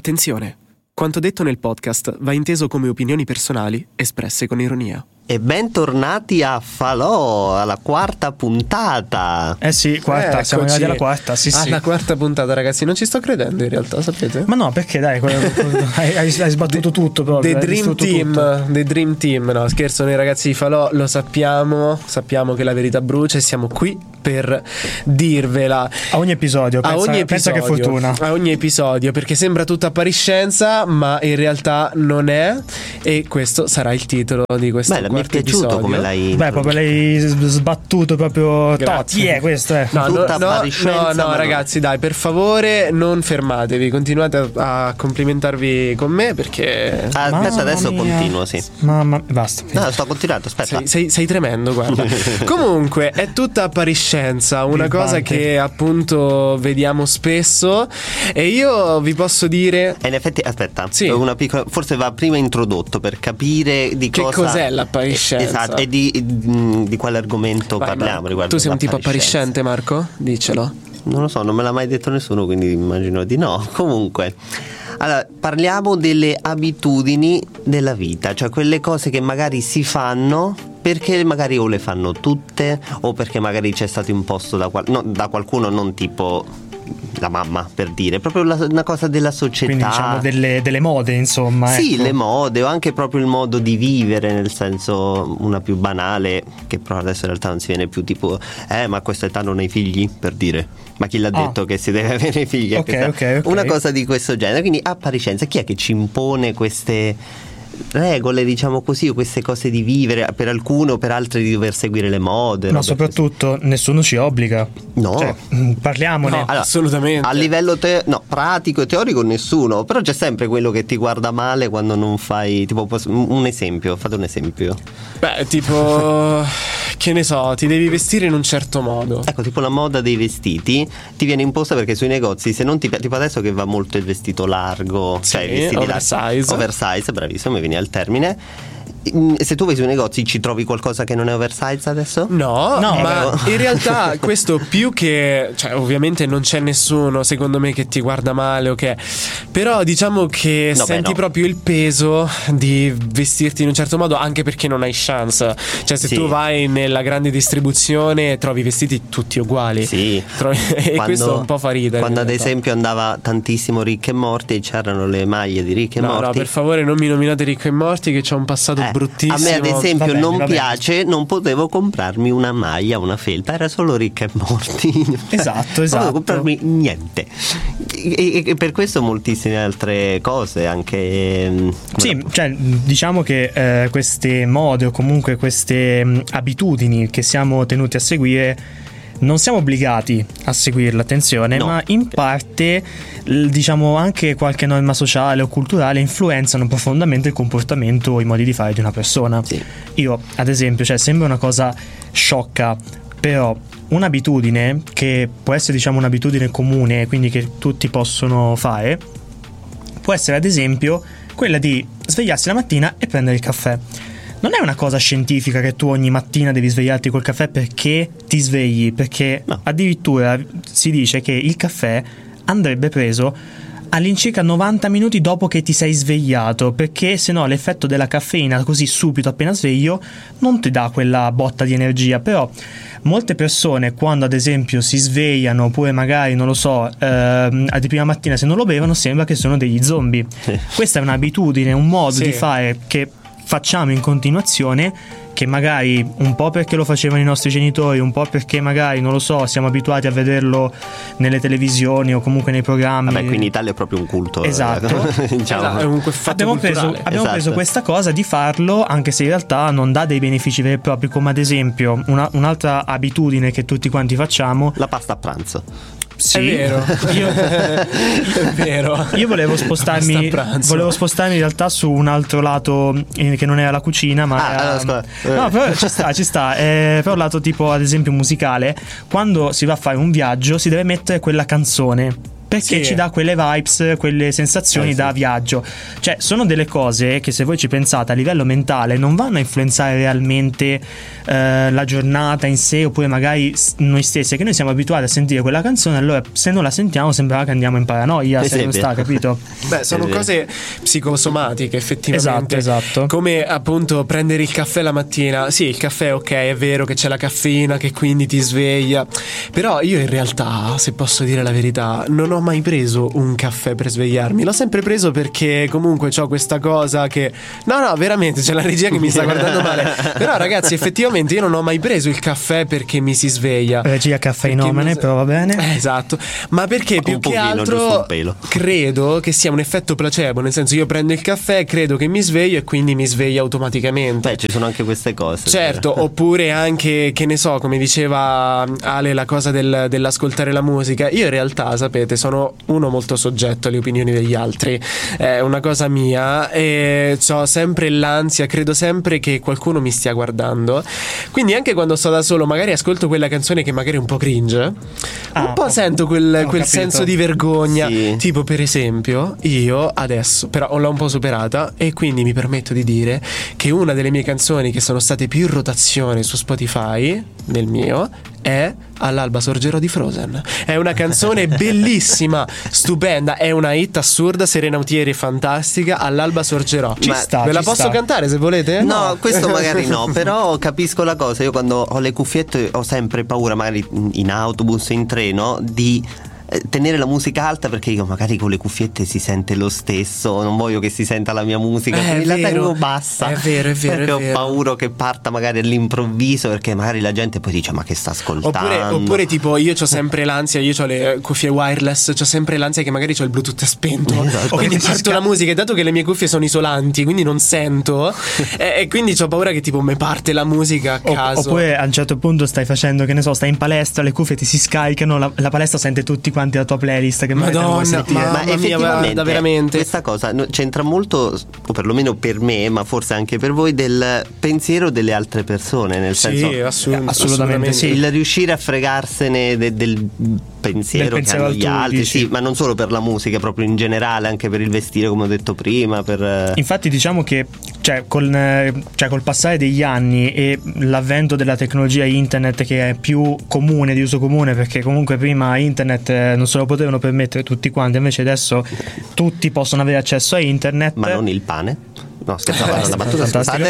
Attenzione! Quanto detto nel podcast va inteso come opinioni personali espresse con ironia. E bentornati a Falò, alla quarta puntata. Sì, quarta, siamo arrivati alla quarta, sì. Alla quarta puntata, ragazzi, non ci sto credendo in realtà, sapete? Ma no, perché dai, hai sbattuto tutto proprio. The Dream Team, no scherzo, noi ragazzi di Falò lo sappiamo che la verità brucia e siamo qui per dirvela. A ogni episodio, pensa che fortuna. A ogni episodio, perché sembra tutta appariscenza, ma in realtà non è. E questo sarà il titolo di questo quarto mi è piaciuto episodio. Come l'hai proprio l'hai sbattuto proprio. Questo è no, ragazzi, dai, per favore non fermatevi, continuate a complimentarvi con me perché aspetta, adesso continuo, sì. Mamma, basta. No, sto continuando, aspetta. Sei tremendo, guarda. Comunque è tutta appariscenza, una cosa che appunto vediamo spesso, e io vi posso dire, in effetti, aspetta, sì, una piccola, forse va prima introdotto per capire di che cos'è l'appariscenza. Esatto, e di quale argomento parliamo riguardo. Tu sei un tipo appariscente, Marco? Diccelo. Non lo so, non me l'ha mai detto nessuno, quindi immagino di no. Comunque, allora, parliamo delle abitudini della vita, cioè quelle cose che magari si fanno perché magari o le fanno tutte, o perché magari c'è stato imposto da qualcuno, non tipo la mamma, per dire, proprio una cosa della società. Quindi diciamo delle mode, insomma. Sì, ecco. Le mode, o anche proprio il modo di vivere, nel senso, una più banale, che però adesso in realtà non si viene più tipo ma a questa età non hai figli, per dire. Ma chi l'ha detto che si deve avere figli? Okay. Una cosa di questo genere. Quindi appariscenza, chi è che ci impone queste regole, diciamo così, o queste cose di vivere, per alcune o per altre di dover seguire le mode? Ma soprattutto nessuno ci obbliga. No, cioè, parliamone. No, allora, assolutamente. A livello pratico e teorico nessuno, però c'è sempre quello che ti guarda male quando non fai, tipo, un esempio, fate un esempio. Beh, tipo, che ne so, ti devi vestire in un certo modo. Ecco, tipo la moda dei vestiti ti viene imposta perché sui negozi, se non ti tipo adesso che va molto il vestito largo, sì, cioè i vestiti oversize, bravissimo, mi viene al termine. Se tu vai sui negozi ci trovi qualcosa che non è oversize adesso? No, ma in realtà questo più che, cioè, ovviamente non c'è nessuno secondo me che ti guarda male, ok, però diciamo che senti proprio il peso di vestirti in un certo modo, anche perché non hai chance. Cioè, se tu vai nella grande distribuzione trovi vestiti tutti uguali. Sì. E questo un po' fa ridere. Quando ad esempio andava tantissimo Rick e Morty e c'erano le maglie di Rick e Morty. No, per favore non mi nominate Rick e Morty, che c'è un passato bruttissimo. A me ad esempio non piace, non potevo comprarmi una maglia, una felpa, era solo Rick e Morty. Esatto. Non potevo comprarmi niente. E per questo moltissime altre cose anche. Sì, cioè diciamo che queste mode o comunque queste abitudini che siamo tenuti a seguire non siamo obbligati a seguirla, attenzione, ma in parte diciamo anche qualche norma sociale o culturale influenzano profondamente il comportamento o i modi di fare di una persona. Sì. Io ad esempio, cioè sembra una cosa sciocca, però un'abitudine che può essere diciamo un'abitudine comune, quindi che tutti possono fare, può essere ad esempio quella di svegliarsi la mattina e prendere il caffè. Non è una cosa scientifica che tu ogni mattina devi svegliarti col caffè perché ti svegli, perché addirittura si dice che il caffè andrebbe preso all'incirca 90 minuti dopo che ti sei svegliato, perché se no l'effetto della caffeina così subito appena sveglio non ti dà quella botta di energia. Però molte persone, quando ad esempio si svegliano, oppure magari non lo so, di prima mattina, se non lo bevono sembra che sono degli zombie. Questa è un'abitudine, un modo di fare che facciamo in continuazione, che magari un po' perché lo facevano i nostri genitori, un po' perché magari, non lo so, siamo abituati a vederlo nelle televisioni o comunque nei programmi. Vabbè, qui in Italia è proprio un culto. Esatto. Diciamo. È un fatto abbiamo preso questa cosa di farlo, anche se in realtà non dà dei benefici veri e propri, come ad esempio un'altra abitudine che tutti quanti facciamo: la pasta a pranzo. Sì, è vero. È vero. Io volevo spostarmi in realtà su un altro lato che non era la cucina, ma no, però ci sta. Però lato tipo ad esempio musicale. Quando si va a fare un viaggio si deve mettere quella canzone perché ci dà quelle vibes, quelle sensazioni da viaggio. Cioè sono delle cose che, se voi ci pensate a livello mentale, non vanno a influenzare realmente la giornata in sé, oppure magari noi stessi, che noi siamo abituati a sentire quella canzone, allora se non la sentiamo sembrava che andiamo in paranoia, se non sta, capito? Beh, sono cose psicosomatiche effettivamente. Esatto. Come appunto prendere il caffè la mattina. Sì, il caffè, ok, è vero che c'è la caffeina che quindi ti sveglia, però io in realtà, se posso dire la verità, non ho mai preso un caffè per svegliarmi. L'ho sempre preso perché comunque c'ho questa cosa che no, veramente c'è la regia che mi sta guardando male. Però ragazzi, effettivamente io non ho mai preso il caffè perché mi si sveglia. Regia caffeinomane, però va bene. Esatto. Ma perché più che altro credo che sia un effetto placebo, nel senso, io prendo il caffè, credo che mi sveglio e quindi mi sveglio automaticamente. Beh, ci sono anche queste cose. Certo, oppure anche, che ne so, come diceva Ale, la cosa dell'ascoltare la musica. Io in realtà, sapete, sono uno molto soggetto alle opinioni degli altri, è una cosa mia, e ho sempre l'ansia, credo sempre che qualcuno mi stia guardando, quindi anche quando sto da solo magari ascolto quella canzone che magari è un po' cringe, un po' sento quel senso di vergogna, tipo per esempio io adesso però l'ho un po' superata e quindi mi permetto di dire che una delle mie canzoni che sono state più in rotazione su Spotify, nel mio, è All'alba sorgerò di Frozen. È una canzone bellissima, stupenda, è una hit assurda, Serena Autieri fantastica, All'alba sorgerò. Ve la posso cantare se volete? No, questo magari no, però capisco la cosa. Io quando ho le cuffiette ho sempre paura, magari in autobus, in treno, di tenere la musica alta, perché io magari con le cuffiette si sente lo stesso, non voglio che si senta la mia musica, quindi la tengo bassa. È vero, perché è ho vero. paura che parta magari all'improvviso, perché magari la gente poi dice ma che sta ascoltando. Oppure tipo io c'ho sempre l'ansia, io c'ho le cuffie wireless, c'ho sempre l'ansia che magari c'ho il Bluetooth spento, quindi parto la musica, e dato che le mie cuffie sono isolanti quindi non sento e quindi c'ho paura che tipo me parte la musica a caso. Oppure a un certo punto stai facendo, che ne so, stai in palestra, le cuffie ti si scaricano, la palestra sente tutti quanti la tua playlist che Madonna, ma effettivamente veramente questa cosa c'entra molto, o perlomeno per me, ma forse anche per voi, del pensiero delle altre persone, nel senso assolutamente sì. Il riuscire a fregarsene del pensiero che hanno gli altri, sì, ma non solo per la musica, proprio in generale, anche per il vestire, come ho detto prima, Infatti diciamo che col passare degli anni e l'avvento della tecnologia internet, che è più comune, di uso comune, perché comunque prima internet non se lo potevano permettere tutti quanti, invece adesso tutti possono avere accesso a internet. Ma non il pane? No, scherzavo, la battuta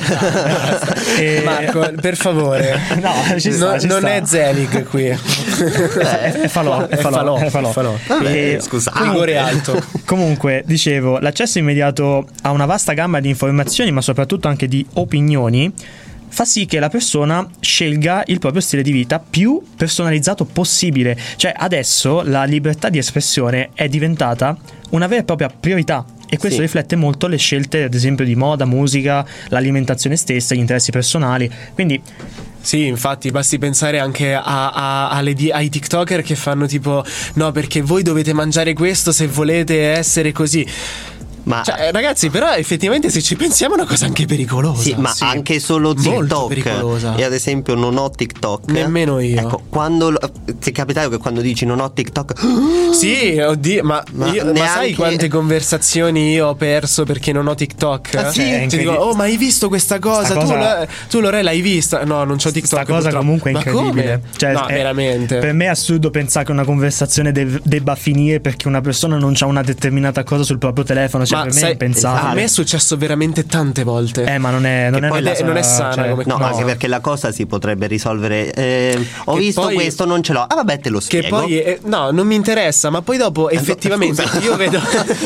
Marco, per favore, no, ci non è Zelig qui. È falò. Vabbè, scusate. Rigore alto. Comunque, dicevo, l'accesso immediato a una vasta gamma di informazioni, ma soprattutto anche di opinioni, fa sì che la persona scelga il proprio stile di vita più personalizzato possibile. Cioè adesso la libertà di espressione è diventata una vera e propria priorità, e questo riflette molto le scelte, ad esempio, di moda, musica, l'alimentazione stessa, gli interessi personali. Quindi sì, infatti basti pensare anche ai TikToker che fanno tipo no, perché voi dovete mangiare questo se volete essere così. Ma ragazzi, però effettivamente se ci pensiamo è una cosa anche pericolosa. Sì, ma anche solo TikTok. Molto pericolosa. Io ad esempio non ho TikTok. Nemmeno io. Ecco, quando ti è capitato che quando dici non ho TikTok sì, oddio, ma sai quante conversazioni io ho perso perché non ho TikTok? Sì, ti dico, oh, ma hai visto questa cosa? Tu Lore l'hai vista? No, non c'ho TikTok. Questa cosa purtroppo. comunque è incredibile. Cioè, no, veramente. Per me è assurdo pensare che una conversazione debba finire perché una persona non c'ha una determinata cosa sul proprio telefono. Ma per me è impensabile. A me è successo veramente tante volte. Ma non è sana come no, anche perché la cosa si potrebbe risolvere. Ho visto questo, non ce l'ho. Ah, vabbè, te lo spiego. Che poi no, non mi interessa, ma poi dopo effettivamente io vedo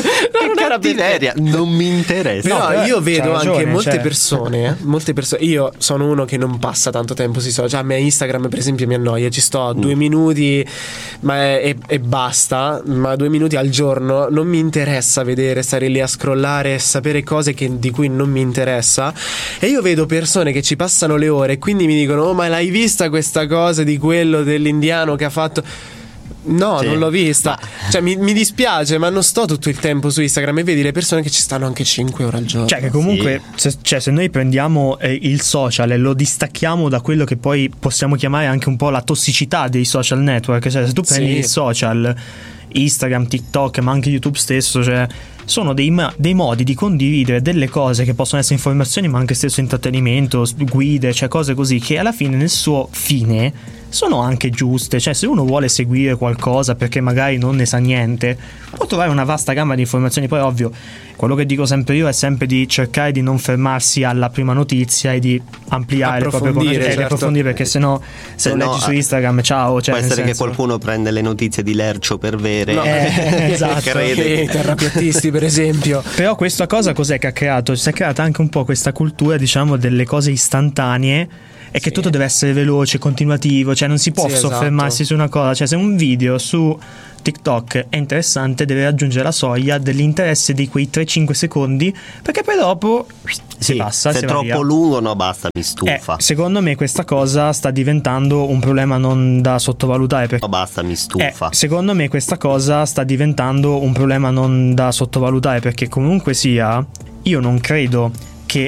non mi interessa. Però io vedo anche molte persone. Io sono uno che non passa tanto tempo sui social. A me Instagram per esempio mi annoia. Ci sto 2 minuti e basta. Ma 2 minuti al giorno non mi interessa vedere, stare lì a scrollare e sapere cose di cui non mi interessa. E io vedo persone che ci passano le ore e quindi mi dicono oh, ma l'hai vista questa cosa di quello dell'indiano che ha fatto? No, non l'ho vista. Cioè mi dispiace, ma non sto tutto il tempo su Instagram. E vedi le persone che ci stanno anche 5 ore al giorno. Cioè che comunque se noi prendiamo il social e lo distacchiamo da quello che poi possiamo chiamare anche un po' la tossicità dei social network. Cioè se tu prendi il social Instagram, TikTok, ma anche YouTube stesso, cioè sono dei modi di condividere delle cose che possono essere informazioni, ma anche stesso intrattenimento, guide, cioè cose così che alla fine, nel suo fine, sono anche giuste. Cioè, se uno vuole seguire qualcosa perché magari non ne sa niente, può trovare una vasta gamma di informazioni. Poi ovvio, quello che dico sempre io è sempre di cercare di non fermarsi alla prima notizia e di ampliare le proprie conoscenze, certo. Approfondire, perché sennò se lo leggi su Instagram, ciao, cioè, può essere che qualcuno prende le notizie di Lercio per vere, no. Esatto, crede. I terrapiattisti per esempio. Però questa cosa cos'è che ha creato? Si è creata anche un po' questa cultura, diciamo, delle cose istantanee, e che tutto deve essere veloce, continuativo, cioè non si può soffermarsi su una cosa. Cioè, se un video su TikTok è interessante, deve raggiungere la soglia dell'interesse di quei 3-5 secondi, perché poi dopo si passa. Se è troppo via. Lungo, no, basta, mi stufa. Secondo me questa cosa sta diventando un problema non da sottovalutare, perché no, basta, mi stufa. Secondo me questa cosa sta diventando un problema non da sottovalutare, perché comunque sia, io non credo